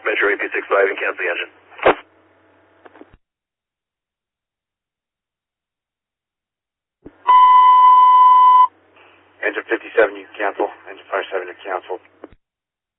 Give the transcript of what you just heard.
Metro 8265 and cancel the engine. Engine 57, you can cancel. Engine 57, you canceled.